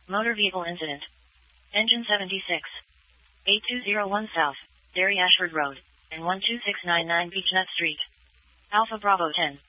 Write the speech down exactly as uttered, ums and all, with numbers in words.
Motor vehicle incident. Engine seventy-six. eight two zero one South, Derry Ashford Road, and one two six nine nine Beechnut Street. Alpha Bravo ten.